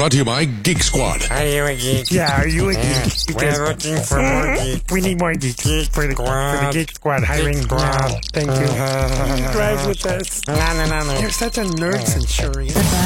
brought to you by Geek Squad. Are you a geek? Yeah, are you a geek? We're looking for more geeks. We need more geeks for the Geek Squad hiring. Squad. Thank you. Drive with us. No. You're such a nerd, Centurion.